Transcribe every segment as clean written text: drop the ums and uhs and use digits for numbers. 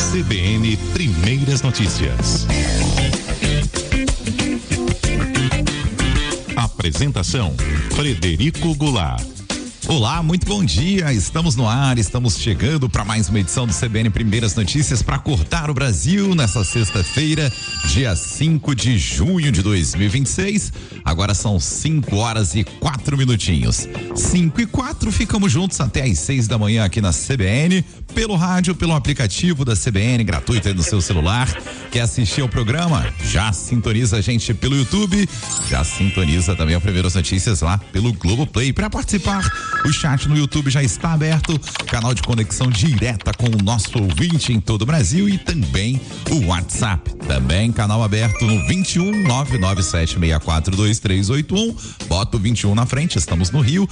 CBN Primeiras Notícias. Apresentação: Frederico Goulart. Olá, muito bom dia, estamos no ar, estamos chegando para mais uma edição do CBN Primeiras Notícias para acordar o Brasil nessa sexta-feira, dia 5 de junho de 2026. Agora são 5 horas e 4 minutinhos. 5 e 4, ficamos juntos até às 6 da manhã aqui na CBN, pelo rádio, pelo aplicativo da CBN, gratuito aí no seu celular. Quer assistir ao programa? Já sintoniza a gente pelo YouTube, já sintoniza também a Primeiras Notícias lá pelo Globoplay. Para participar, o chat no YouTube já está aberto, canal de conexão direta com o nosso ouvinte em todo o Brasil e também o WhatsApp, também canal aberto no 21 997642381, bota o 21 na frente, estamos no Rio,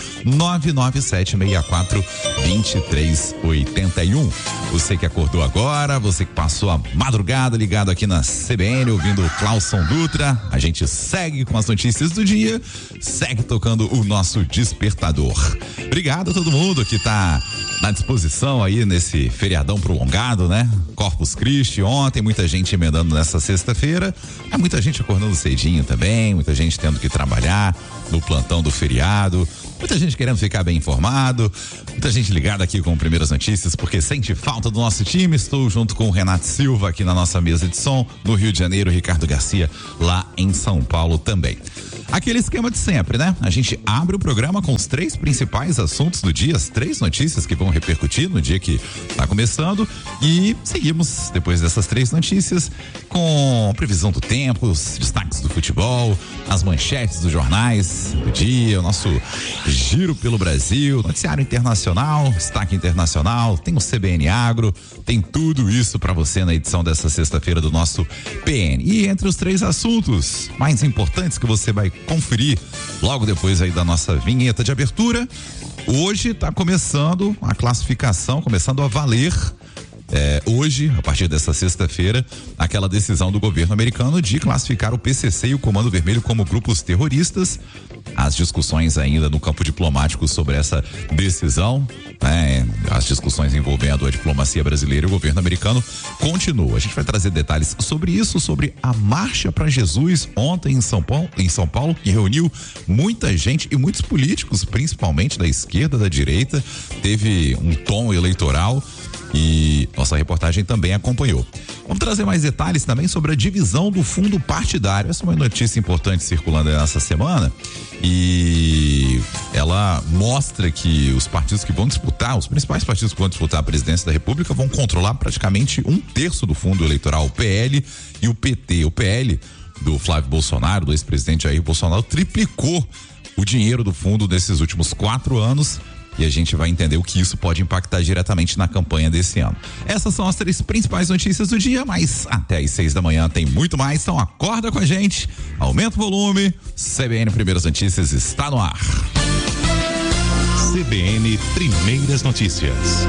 997642381. Você que acordou agora, você que passou a madrugada ligado aqui na CBN, ouvindo o Clauson Dutra, a gente segue com as notícias do dia, segue tocando o nosso despertador. Obrigado a todo mundo que tá na disposição aí nesse feriadão prolongado, né? Corpus Christi ontem, muita gente emendando nessa sexta-feira, muita gente acordando cedinho também, muita gente tendo que trabalhar no plantão do feriado, muita gente querendo ficar bem informado, muita gente ligada aqui com Primeiras Notícias porque sente falta do nosso time. Estou junto com o Renato Silva aqui na nossa mesa de som, no Rio de Janeiro, Ricardo Garcia lá em São Paulo também. Aquele esquema de sempre, né? A gente abre o programa com os 3 principais assuntos do dia, as 3 notícias que vão repercutir no dia que está começando, e seguimos depois dessas 3 notícias com previsão do tempo, os destaques do futebol, as manchetes dos jornais do dia, o nosso giro pelo Brasil, noticiário internacional, destaque internacional, tem o CBN Agro, tem tudo isso para você na edição dessa sexta-feira do nosso PN. E entre os 3 assuntos mais importantes que você vai conferir logo depois aí da nossa vinheta de abertura, hoje está começando a classificação, começando a valer. Hoje, a partir dessa sexta-feira, aquela decisão do governo americano de classificar o PCC e o Comando Vermelho como grupos terroristas. As discussões ainda no campo diplomático sobre essa decisão, né? As discussões envolvendo a diplomacia brasileira e o governo americano continuam. A gente vai trazer detalhes sobre isso, sobre a Marcha para Jesus ontem em São Paulo, que reuniu muita gente e muitos políticos, principalmente da esquerda, da direita. Teve um tom eleitoral e nossa reportagem também acompanhou. Vamos trazer mais detalhes também sobre a divisão do fundo partidário. Essa é uma notícia importante circulando nessa semana e ela mostra que os partidos que vão disputar, os principais partidos que vão disputar a presidência da República vão controlar praticamente 1/3 do fundo eleitoral, o PL e o PT. O PL do Flávio Bolsonaro, do ex-presidente Jair Bolsonaro, triplicou o dinheiro do fundo nesses últimos 4 anos. E a gente vai entender o que isso pode impactar diretamente na campanha desse ano. Essas são as 3 principais notícias do dia, mas até às 6 da manhã tem muito mais, então acorda com a gente, aumenta o volume, CBN Primeiras Notícias está no ar. CBN Primeiras Notícias.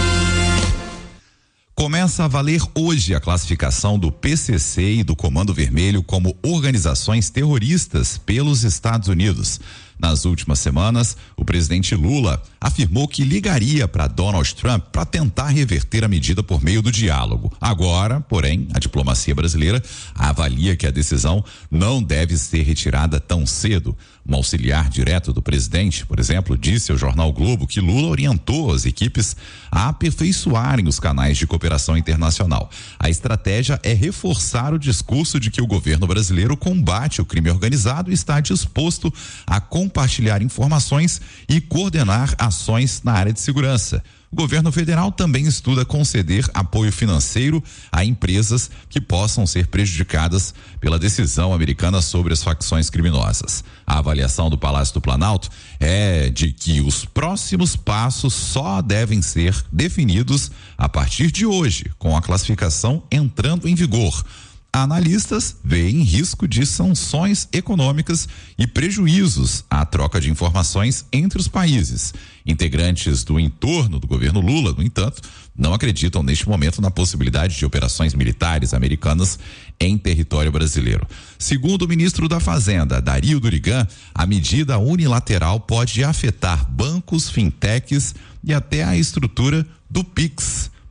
Começa a valer hoje a classificação do PCC e do Comando Vermelho como organizações terroristas pelos Estados Unidos. Nas últimas semanas, o presidente Lula afirmou que ligaria para Donald Trump para tentar reverter a medida por meio do diálogo. Agora, porém, a diplomacia brasileira avalia que a decisão não deve ser retirada tão cedo. Um auxiliar direto do presidente, por exemplo, disse ao jornal Globo que Lula orientou as equipes a aperfeiçoarem os canais de cooperação internacional. A estratégia é reforçar o discurso de que o governo brasileiro combate o crime organizado e está disposto a compartilhar informações e coordenar ações na área de segurança. O governo federal também estuda conceder apoio financeiro a empresas que possam ser prejudicadas pela decisão americana sobre as facções criminosas. A avaliação do Palácio do Planalto é de que os próximos passos só devem ser definidos a partir de hoje, com a classificação entrando em vigor. Analistas veem risco de sanções econômicas e prejuízos à troca de informações entre os países. Integrantes do entorno do governo Lula, no entanto, não acreditam neste momento na possibilidade de operações militares americanas em território brasileiro. Segundo o ministro da Fazenda, Dario Durigan, a medida unilateral pode afetar bancos, fintechs e até a estrutura do Pix.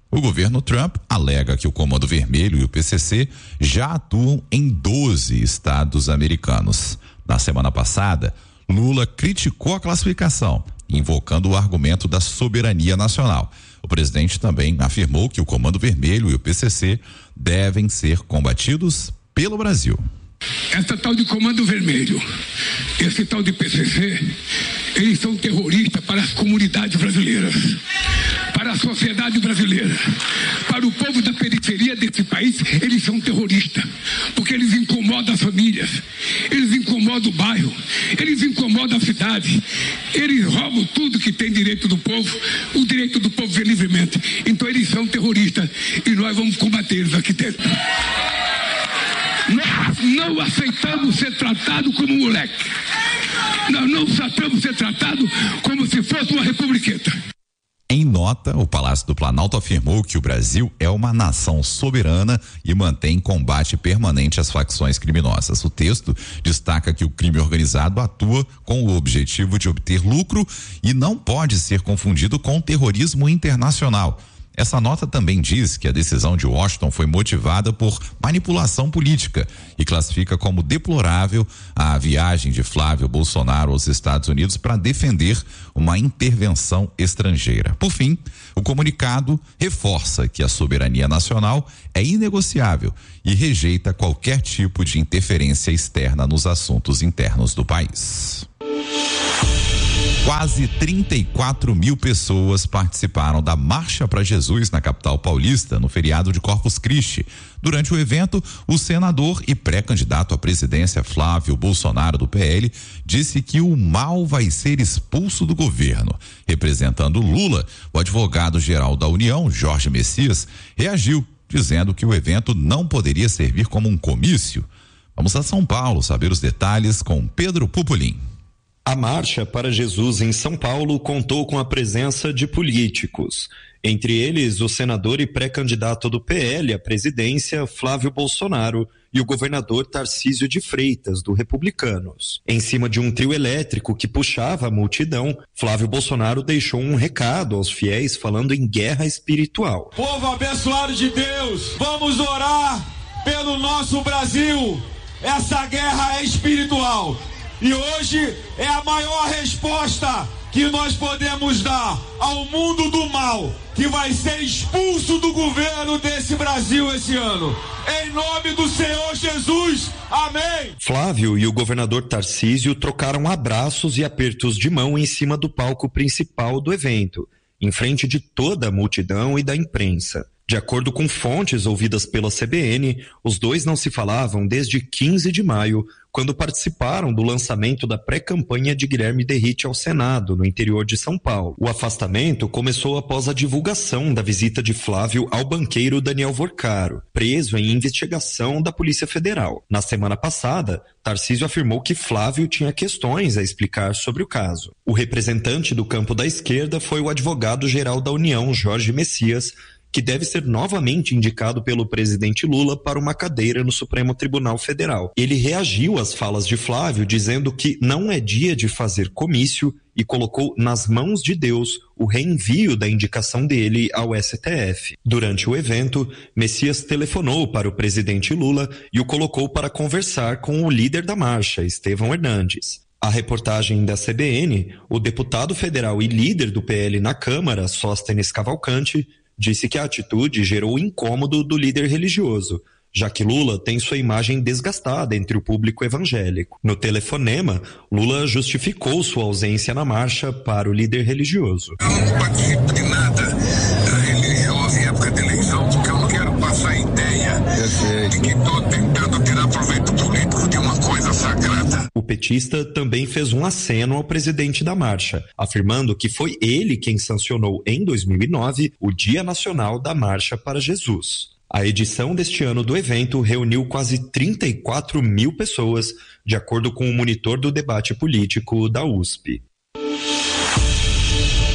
O governo Trump alega que o Comando Vermelho e o PCC já atuam em 12 estados americanos. Na semana passada, Lula criticou a classificação, invocando o argumento da soberania nacional. O presidente também afirmou que o Comando Vermelho e o PCC devem ser combatidos pelo Brasil. Essa tal de Comando Vermelho, esse tal de PCC, eles são terroristas para as comunidades brasileiras, para a sociedade brasileira, para o povo da periferia desse país. Eles são terroristas, porque eles incomodam as famílias, eles incomodam o bairro, eles incomodam a cidade, eles roubam tudo que tem direito do povo, o direito do povo ver livremente. Então eles são terroristas e nós vamos combatê-los aqui dentro. Nós não aceitamos ser tratado como moleque. Nós não aceitamos ser tratado como se fosse uma republiqueta. Em nota, o Palácio do Planalto afirmou que o Brasil é uma nação soberana e mantém combate permanente às facções criminosas. O texto destaca que o crime organizado atua com o objetivo de obter lucro e não pode ser confundido com terrorismo internacional. Essa nota também diz que a decisão de Washington foi motivada por manipulação política e classifica como deplorável a viagem de Flávio Bolsonaro aos Estados Unidos para defender uma intervenção estrangeira. Por fim, o comunicado reforça que a soberania nacional é inegociável e rejeita qualquer tipo de interferência externa nos assuntos internos do país. Quase 34 mil pessoas participaram da Marcha para Jesus na capital paulista no feriado de Corpus Christi. Durante o evento, o senador e pré-candidato à presidência Flávio Bolsonaro do PL disse que o mal vai ser expulso do governo. Representando Lula, o advogado-geral da União, Jorge Messias, reagiu, dizendo que o evento não poderia servir como um comício. Vamos a São Paulo saber os detalhes com Pedro Pupolin. A Marcha para Jesus em São Paulo contou com a presença de políticos, entre eles o senador e pré-candidato do PL à presidência, Flávio Bolsonaro, e o governador Tarcísio de Freitas, do Republicanos. Em cima de um trio elétrico que puxava a multidão, Flávio Bolsonaro deixou um recado aos fiéis falando em guerra espiritual. Povo abençoado de Deus, vamos orar pelo nosso Brasil. Essa guerra é espiritual. E hoje é a maior resposta que nós podemos dar ao mundo do mal, que vai ser expulso do governo desse Brasil esse ano. Em nome do Senhor Jesus, amém! Flávio e o governador Tarcísio trocaram abraços e apertos de mão em cima do palco principal do evento, em frente de toda a multidão e da imprensa. De acordo com fontes ouvidas pela CBN, os dois não se falavam desde 15 de maio, quando participaram do lançamento da pré-campanha de Guilherme Derrite ao Senado, no interior de São Paulo. O afastamento começou após a divulgação da visita de Flávio ao banqueiro Daniel Vorcaro, preso em investigação da Polícia Federal. Na semana passada, Tarcísio afirmou que Flávio tinha questões a explicar sobre o caso. O representante do campo da esquerda foi o advogado-geral da União, Jorge Messias, que deve ser novamente indicado pelo presidente Lula para uma cadeira no Supremo Tribunal Federal. Ele reagiu às falas de Flávio, dizendo que não é dia de fazer comício e colocou nas mãos de Deus o reenvio da indicação dele ao STF. Durante o evento, Messias telefonou para o presidente Lula e o colocou para conversar com o líder da marcha, Estevão Hernandes. A reportagem da CBN, o deputado federal e líder do PL na Câmara, Sóstenes Cavalcante, disse que a atitude gerou incômodo do líder religioso, já que Lula tem sua imagem desgastada entre o público evangélico. No telefonema, Lula justificou sua ausência na marcha para o líder religioso. Eu não participo de nada religioso em época de eleição, porque eu não quero passar a ideia de que estou tentando tirar proveito político de uma coisa sagrada. O petista também fez um aceno ao presidente da marcha, afirmando que foi ele quem sancionou em 2009 o Dia Nacional da Marcha para Jesus. A edição deste ano do evento reuniu quase 34 mil pessoas, de acordo com o monitor do debate político da USP.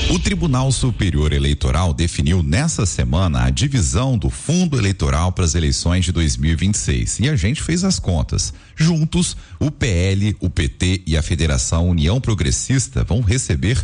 O Tribunal Superior Eleitoral definiu nessa semana a divisão do fundo eleitoral para as eleições de 2026 e a gente fez as contas. Juntos, o PL, o PT e a Federação União Progressista vão receber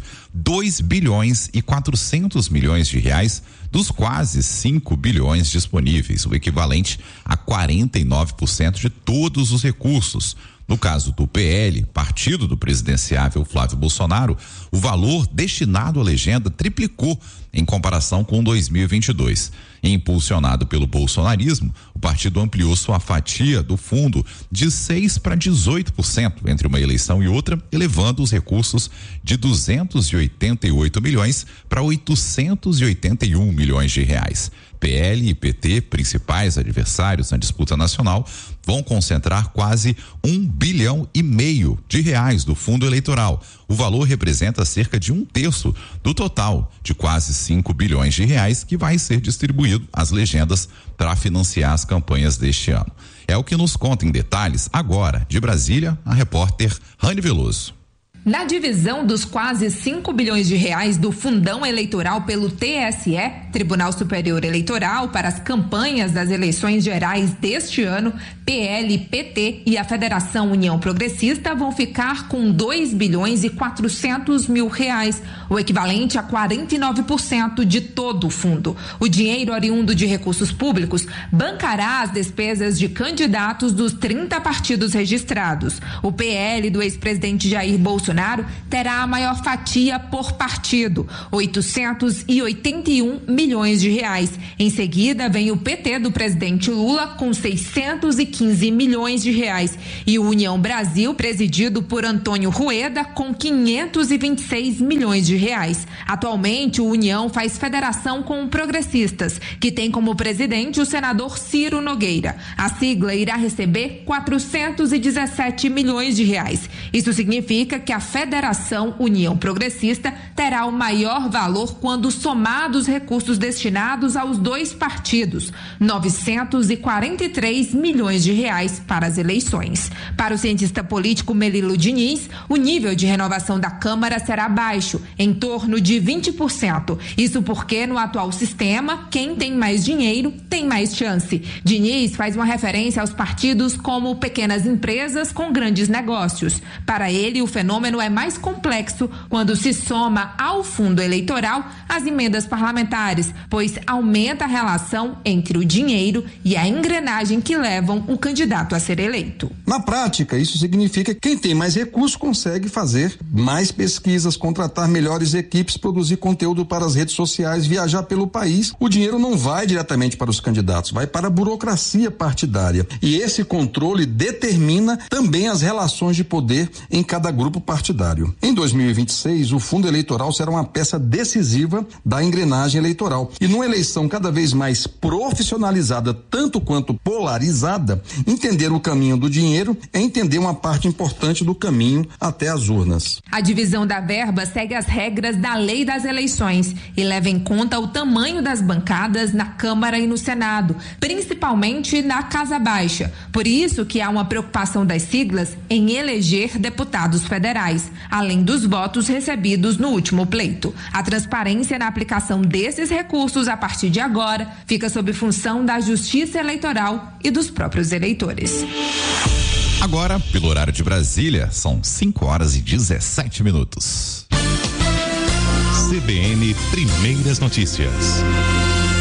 2,4 bilhões de reais dos quase 5 bilhões disponíveis, o equivalente a 49% de todos os recursos. No caso do PL, partido do presidenciável Flávio Bolsonaro, o valor destinado à legenda triplicou em comparação com 2022. Impulsionado pelo bolsonarismo, o partido ampliou sua fatia do fundo de 6% para 18% entre uma eleição e outra, elevando os recursos de 288 milhões para 881 milhões de reais. PL e PT, principais adversários na disputa nacional, vão concentrar quase 1,5 bilhão de reais do fundo eleitoral. O valor representa cerca de 1/3 do total de quase 5 bilhões de reais que vai ser distribuído às legendas para financiar as campanhas deste ano. É o que nos conta em detalhes agora, de Brasília, a repórter Rani Veloso. Na divisão dos quase 5 bilhões de reais do fundão eleitoral pelo TSE, Tribunal Superior Eleitoral, para as campanhas das eleições gerais deste ano, PL, PT e a Federação União Progressista vão ficar com 2,4 bilhões reais, o equivalente a 49% de todo o fundo. O dinheiro oriundo de recursos públicos bancará as despesas de candidatos dos 30 partidos registrados. O PL do ex-presidente Jair Bolsonaro terá a maior fatia por partido, 881 milhões de reais. Em seguida, vem o PT do presidente Lula com 615 milhões de reais e o União Brasil, presidido por Antônio Rueda, com 526 milhões de reais. Atualmente, o União faz federação com progressistas, que tem como presidente o senador Ciro Nogueira. A sigla irá receber 417 milhões de reais. Isso significa que a Federação União Progressista terá o maior valor quando somados os recursos destinados aos dois partidos, 943 milhões de reais para as eleições. Para o cientista político Melilo Diniz, o nível de renovação da Câmara será baixo, em torno de 20%. Isso porque no atual sistema, quem tem mais dinheiro tem mais chance. Diniz faz uma referência aos partidos como pequenas empresas com grandes negócios. Para ele, o fenômeno é mais complexo quando se soma ao fundo eleitoral as emendas parlamentares, pois aumenta a relação entre o dinheiro e a engrenagem que levam o candidato a ser eleito. Na prática, isso significa que quem tem mais recursos consegue fazer mais pesquisas, contratar melhores equipes, produzir conteúdo para as redes sociais, viajar pelo país. O dinheiro não vai diretamente para os candidatos, vai para a burocracia partidária. E esse controle determina também as relações de poder em cada grupo partidário. Em 2026, o fundo eleitoral será uma peça decisiva da engrenagem eleitoral. E numa eleição cada vez mais profissionalizada, tanto quanto polarizada, entender o caminho do dinheiro é entender uma parte importante do caminho até as urnas. A divisão da verba segue as regras da Lei das Eleições e leva em conta o tamanho das bancadas na Câmara e no Senado, principalmente na Casa Baixa. Por isso que há uma preocupação das siglas em eleger deputados federais, além dos votos recebidos no último pleito. A transparência na aplicação desses recursos a partir de agora fica sob função da Justiça Eleitoral e dos próprios eleitores. Agora, pelo horário de Brasília, são 5h17. CBN Primeiras Notícias.